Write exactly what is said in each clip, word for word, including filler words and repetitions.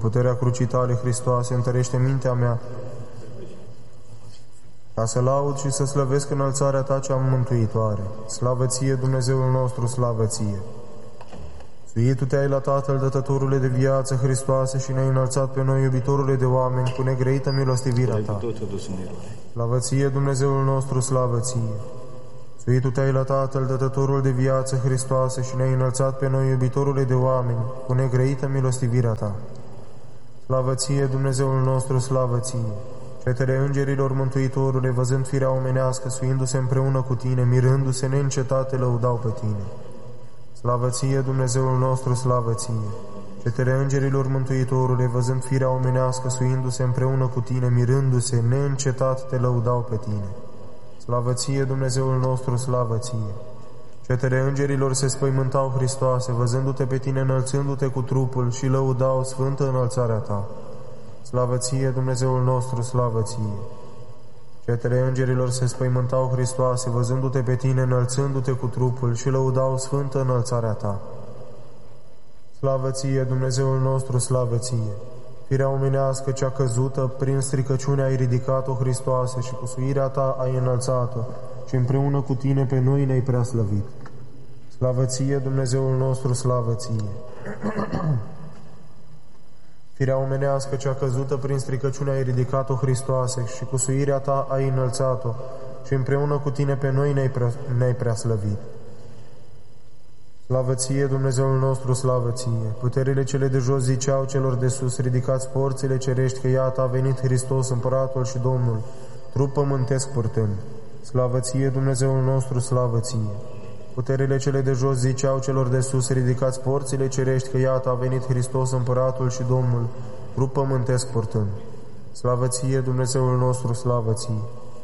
puterea crucii tale, Hristoase, întărește mintea mea, ca să laud și să slăvesc înălțarea ta cea mântuitoare. Slavă ție, Dumnezeul nostru, slavă ție! Suitul te-ai la Tatăl, dătătorule de viață, Hristoase, și ne-ai înălțat pe noi, iubitorule de oameni, cu negrăită milostivirea ta. Slavă ție, Dumnezeul nostru, slavă ție! Suitul te-ai la Tatăl, dătătorul de viață, Hristoase, și ne-ai înălțat pe noi, iubitorule de oameni, cu negrăită milostivirea ta. Slavă ție, Dumnezeul nostru, slavă ție! Cetele îngerilor, Mântuitorule, văzând firea omenească, suindu-se împreună cu tine, mirându-se neîncetate, lăudau pe tine. Slavă ție, Dumnezeul nostru, slavă ție! Cetele îngerilor, Mântuitorule, văzând firea omenească, suindu-se împreună cu tine, mirându-se neîncetat, te lăudau pe tine. Slavă ție, Dumnezeul nostru, slavă ție! Cetele îngerilor se spăimântau, Hristoase, văzându-te pe tine, înălțându-te cu trupul, și lăudau sfântă înălțarea ta. Slavă ție, Dumnezeul nostru, slavă ție! Cetele îngerilor se spăimântau, Hristoase, văzându-te pe tine, înălțându-te cu trupul, și lăudau sfântă înălțarea ta. Slavă ție, Dumnezeul nostru, slavă ție! Firea omenească cea căzută, prin stricăciune ai ridicat-o, Hristoase, și cu suirea ta ai înălțat-o, și împreună cu tine pe noi ne-ai preaslăvit. Slavă ție, Dumnezeul nostru, slavă ție! Firea omenească cea căzută, prin stricăciune ai ridicat-o, Hristoase, și cu suirea ta ai înălțat-o, și împreună cu tine pe noi ne-ai prea, ne-ai preaslăvit. Slavă ție, Dumnezeul nostru, slavă ție! Puterile cele de jos ziceau celor de sus, ridicați porțile cerești, că iată a venit Hristos, Împăratul și Domnul, trup pământesc purtând. Slavă ție, Dumnezeul nostru, slavă ție! Puterile cele de jos ziceau celor de sus, ridicați porțile cerești, că iată a venit Hristos, Împăratul și Domnul, trup pământesc purtând. Slavă ție, Dumnezeul nostru, slavă ție!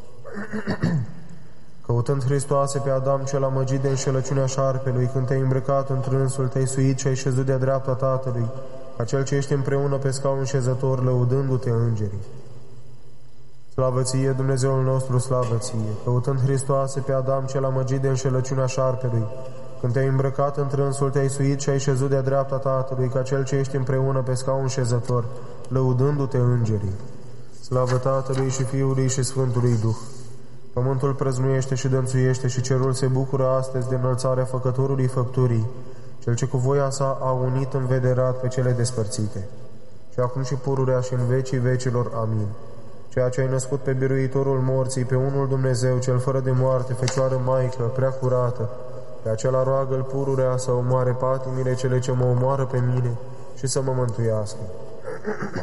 Căutând, Hristoase, pe Adam cel amăgit de înșelăciunea șarpelui, când te-ai îmbrăcat întrânsul, te-ai suit și ai șezut de-a dreapta Tatălui, acel ce ești împreună pe scaun șezător, lăudându-te îngerii. Slavă ție, Dumnezeul nostru, slavă ție! Căutând, Hristoase, pe Adam cel amăgit de înșelăciunea șarpelui, când te-ai îmbrăcat întrânsul, te-ai suit și ai șezut de-a dreapta Tatălui, ca cel ce ești împreună pe scaun șezător, lăudându-te îngerii. Slavă Tatălui și Fiului și Sfântului Duh! Pământul prăznuiește și dănțuiește și cerul se bucură astăzi de înălțarea Făcătorului făpturii, cel ce cu voia sa a unit învederat pe cele despărțite. Și acum și pururea și în vecii vecilor. Amin. Ceea ce ai născut pe biruitorul morții, pe unul Dumnezeu, cel fără de moarte, Fecioară Maică, prea curată, pe acela roagă-l pururea să omoare patimile cele ce mă omoară pe mine și să mă mântuiască.